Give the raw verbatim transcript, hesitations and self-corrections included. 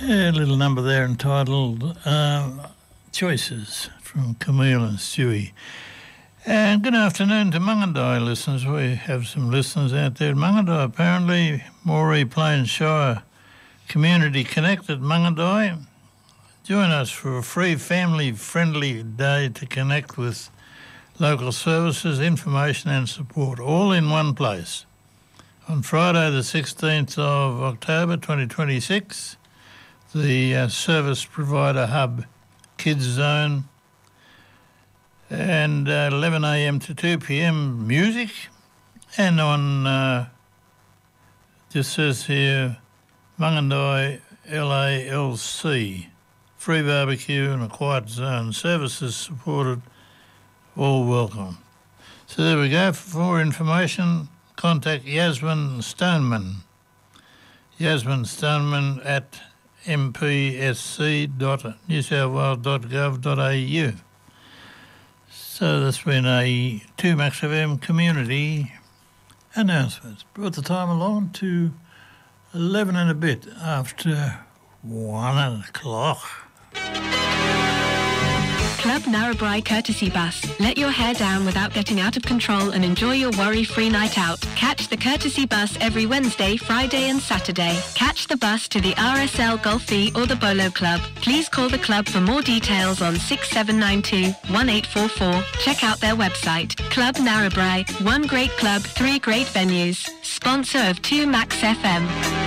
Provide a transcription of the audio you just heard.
A little number there entitled uh, Choices from Camille and Stewie. And good afternoon to Mungandai listeners. We have some listeners out there at Mungandai apparently. Moree Plains Shire Community Connect at Mungandai. Join us for a free family-friendly day to connect with local services, information and support, all in one place. On Friday the sixteenth of October twenty twenty-six, the uh, Service Provider Hub Kids Zone, and uh, eleven a m to two p m music, and on, uh, just says here, Mungandai L A L C, free barbecue and a quiet zone, services supported, all welcome. So there we go. For more information, contact Yasmin Stoneman, Yasmin Stoneman at m p s c dot new south wales dot gov dot a u. So that's been a two Max F M community announcements. Brought the time along to eleven and a bit after one o'clock. Club Narrabri Courtesy Bus. Let your hair down without getting out of control and enjoy your worry-free night out. Catch the Courtesy Bus every Wednesday, Friday and Saturday. Catch the bus to the R S L Golfie or the Bolo Club. Please call the club for more details on six seven nine two, one eight four four. Check out their website. Club Narrabri. One great club, three great venues. Sponsor of two Max F M.